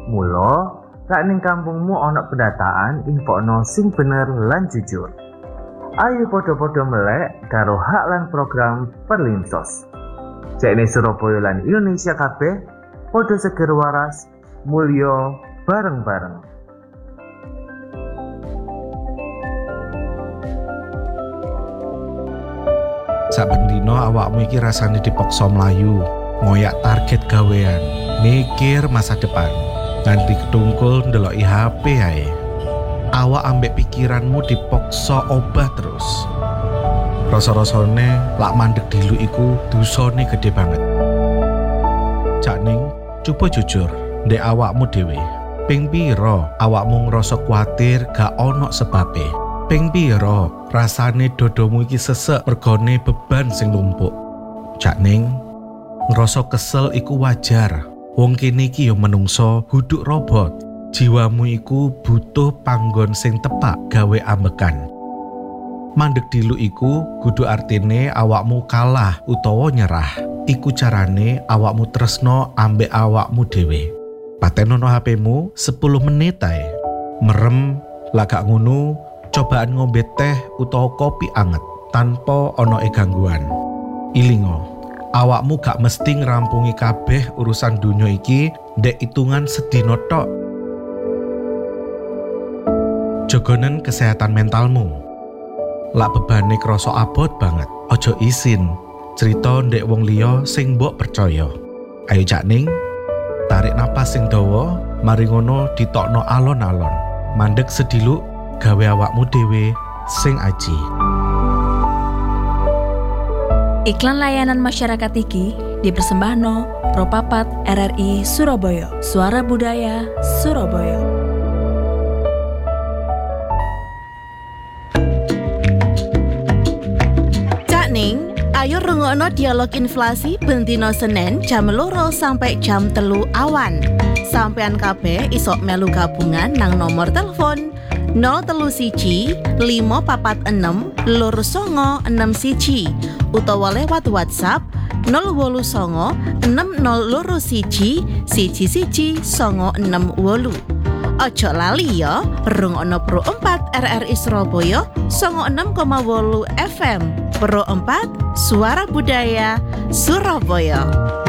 Mula, sak ning kampungmu ana pendataan infono sing bener lan jujur. Ayo padha-padha melek karo hak lan program Perlinsos. Cekne Surabaya lan Indonesia kabeh padha seger waras, mulya bareng-bareng. Saben dina awakmu iki rasane dipaksa mlayu, ngoyak target gawean, mikir masa depan, nganti ketungkul ndeloki HP ae. Awak ambek pikiranmu dipaksa obah terus. Rasa-rasane lak mandeg dilu iku dosane gede banget. Cakning, coba jujur, ndek awakmu dhewe. Ping pira awakmu ngrasa kuwatir gak ono sebabe? Ping pira rasane dodomu iki sesek mergone beban sing numpuk? Cakning, ngrasa kesel iku wajar. Wong kene iki ya menungso, huduk robot. Jiwamu iku butuh panggon sing tepak gawe ambekan. Mandeg dilu iku kudu artine awakmu kalah utawa nyerah. Iku carane awakmu tresno ambek awakmu dhewe. Patenono HP-mu 10 menit ae. Merem, lagak ngono, cobaan ngombe teh utawa kopi anget tanpa ono gangguan. Ilingo, awakmu gak mesti ngrampungi kabeh urusan dunya iki ndek hitungan sedina tok. Jogonen kesehatan mentalmu. Lak bebane krasa abot banget, ojo isin cerita ndek wong liya sing mbok percaya. Ayo Cakning, tarik napas sing dawa, mari ngono ditokno alon-alon. Mandeg sediluk gawe awakmu dhewe sing aji. Iklan layanan masyarakat iki dipersembahno Propapat RRI Surabaya, Suara Budaya Surabaya. Cakning, ayo rungokno dialog inflasi bendino Senin jam 2 sampai jam 3 awan. Sampean kabeh isok melu gabungan nang nomor telepon 031 546 2961 utawa lewat WhatsApp 089 602 11 968. Ojo lali ya, rungokno Pro 4 RRI Surabaya 96,8 FM. Pro 4 Suara Budaya Surabaya.